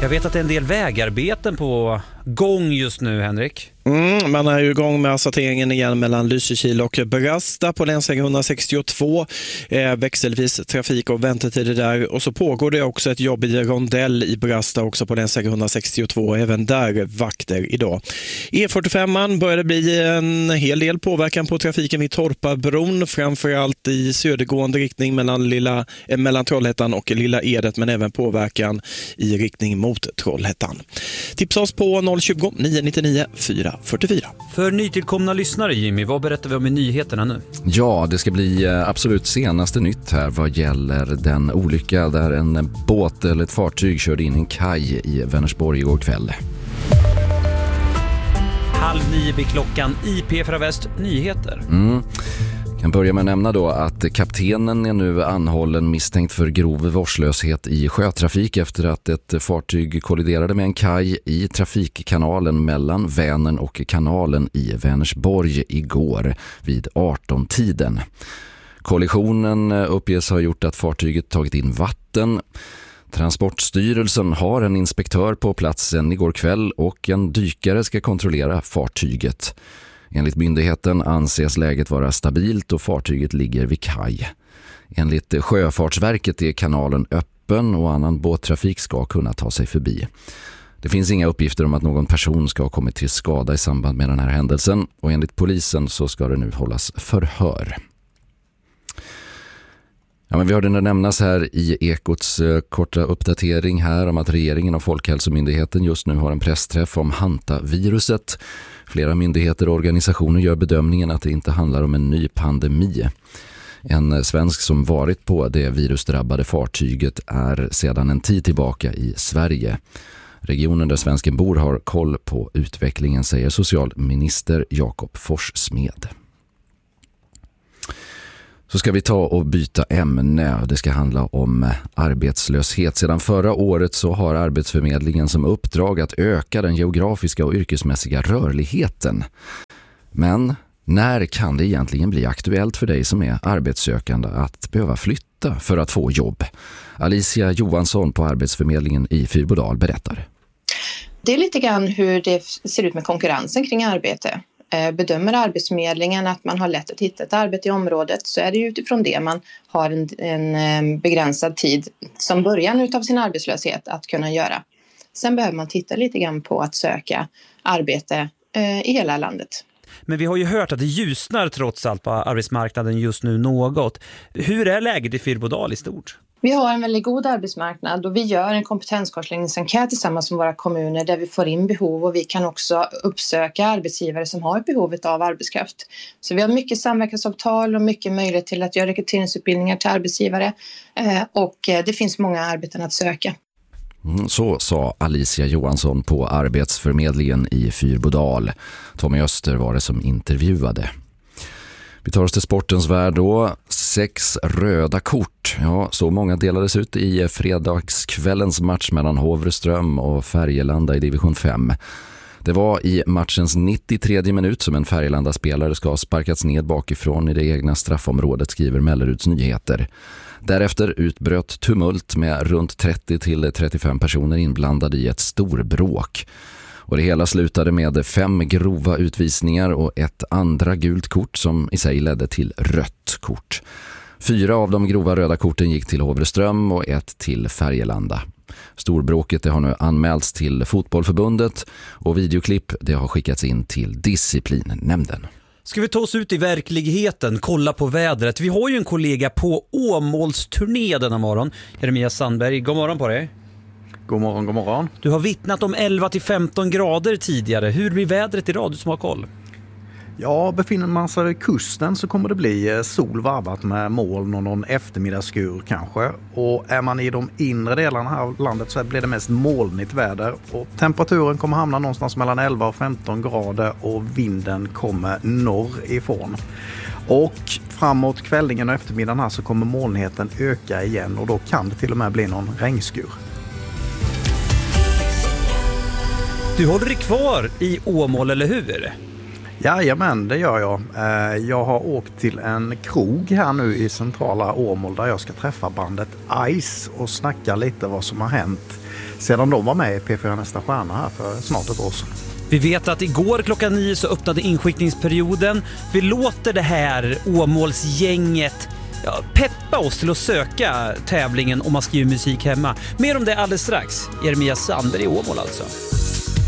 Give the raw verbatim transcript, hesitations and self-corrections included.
Jag vet att det är en del vägarbeten på gång just nu, Henrik. Mm, man är ju igång med asfalteringen igen mellan Lysekil och Brasta på länsväg etthundrasextiotvå. Eh, växelvis trafik och väntetider där. Och så pågår det också ett jobb i Rondell i Brasta också på länsväg etthundrasextiotvå. Även där vakter idag. E fyrtiofem börjar det bli en hel del påverkan på trafiken vid Torpabron. Framförallt i södergående riktning mellan, lilla, eh, mellan Trollhättan och Lilla Edet. Men även påverkan i riktning mot Trollhättan. Tipsa oss på noll tjugo, nio nittionio, fyra fyrtiofyra. För nytillkomna lyssnare, Jimmy, vad berättar vi om i nyheterna nu? Ja, det ska bli absolut senaste nytt här vad gäller den olycka där en båt eller ett fartyg körde in i en kaj i Vänersborg igår kväll. Halv nio blir klockan i P fyra Väst Nyheter. Mm. Jag kan börja med att nämna då att kaptenen är nu anhållen misstänkt för grov vårdslöshet i sjötrafik efter att ett fartyg kolliderade med en kaj i trafikkanalen mellan Vänern och kanalen i Vänersborg igår vid arton-tiden. Kollisionen uppges ha gjort att fartyget tagit in vatten. Transportstyrelsen har en inspektör på platsen igår kväll och en dykare ska kontrollera fartyget. Enligt myndigheten anses läget vara stabilt och fartyget ligger vid kaj. Enligt Sjöfartsverket är kanalen öppen och annan båttrafik ska kunna ta sig förbi. Det finns inga uppgifter om att någon person ska ha kommit till skada i samband med den här händelsen och enligt polisen så ska det nu hållas förhör. Ja, men vi hörde det nämnas här i Ekots eh, korta uppdatering här om att regeringen och Folkhälsomyndigheten just nu har en pressträff om hantaviruset. Flera myndigheter och organisationer gör bedömningen att det inte handlar om en ny pandemi. En svensk som varit på det virusdrabbade fartyget är sedan en tid tillbaka i Sverige. Regionen där svensken bor har koll på utvecklingen, säger socialminister Jakob Forssmed. Så ska vi ta och byta ämne. Det ska handla om arbetslöshet. Sedan förra året så har Arbetsförmedlingen som uppdrag att öka den geografiska och yrkesmässiga rörligheten. Men när kan det egentligen bli aktuellt för dig som är arbetssökande att behöva flytta för att få jobb? Alicia Johansson på Arbetsförmedlingen i Fyrbodal berättar. Det är lite grann hur det ser ut med konkurrensen kring arbete. Bedömer Arbetsförmedlingen att man har lätt att hitta ett arbete i området så är det utifrån det man har en, en begränsad tid som början utav sin arbetslöshet att kunna göra. Sen behöver man titta lite grann på att söka arbete eh, i hela landet. Men vi har ju hört att det ljusnar trots allt på arbetsmarknaden just nu något. Hur är läget i Fyrbodal i stort? Vi har en väldigt god arbetsmarknad och vi gör en kompetenskartläggningsenkät tillsammans med våra kommuner där vi får in behov och vi kan också uppsöka arbetsgivare som har ett behov av arbetskraft. Så vi har mycket samverkansavtal och mycket möjlighet till att göra rekryteringsutbildningar till arbetsgivare och det finns många arbeten att söka. Så sa Alicia Johansson på Arbetsförmedlingen i Fyrbodal. Tommy Öster var det som intervjuade. Vi tar oss till sportens värld då. Sex röda kort. Ja, så många delades ut i fredagskvällens match mellan Hovreström och Färgelanda i division fem. Det var i matchens nittiotredje minut som en Färgelanda-spelare ska ha sparkats ned bakifrån i det egna straffområdet, skriver Melleruds Nyheter. Därefter utbröt tumult med runt trettio till trettiofem personer inblandade i ett storbråk. Och det hela slutade med fem grova utvisningar och ett andra gult kort som i sig ledde till rött kort. Fyra av de grova röda korten gick till Hovreström och ett till Färgelanda. Storbråket det har nu anmälts till Fotbollförbundet och videoklipp det har skickats in till disciplinnämnden. Ska vi ta oss ut i verkligheten, kolla på vädret? Vi har ju en kollega på Åmålsturné denna morgon. Jeremias Sandberg, god morgon på dig. God morgon, god morgon. Du har vittnat om elva till femton grader tidigare. Hur blir vädret idag, du som har koll? Ja, befinner man sig vid kusten så kommer det bli sol varvat med moln och någon eftermiddagsskur kanske. Och är man i de inre delarna av landet så blir det mest molnigt väder. Och temperaturen kommer hamna någonstans mellan elva och femton grader och vinden kommer norrifrån. Och framåt kvällningen och eftermiddagen här så kommer molnigheten öka igen och då kan det till och med bli någon regnskur. Du håller dig kvar i Åmål, eller hur? Jajamän, det gör jag. Jag har åkt till en krog här nu i centrala Åmål där jag ska träffa bandet Ice och snacka lite vad som har hänt sedan de var med i P fyra Nästa Stjärna här för snart ett år sedan. Vi vet att igår klockan nio så öppnade inskickningsperioden. Vi låter det här Åmålsgänget ja, peppa oss till att söka tävlingen om man skriver musik hemma. Mer om det alldeles strax. Jeremias Sandberg i Åmål alltså.